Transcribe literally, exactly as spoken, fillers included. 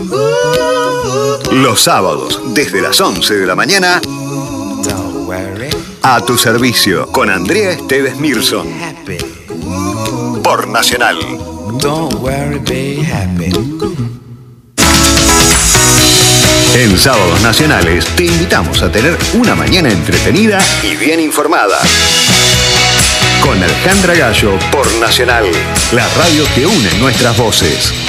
Los sábados, desde las once de la mañana, a tu servicio, con Andrea Esteves Mirson. Por Nacional. Don't worry, be happy. En Sábados Nacionales te invitamos a tener una mañana entretenida y bien informada. Con Alejandra Gallo por Nacional, la radio que une nuestras voces.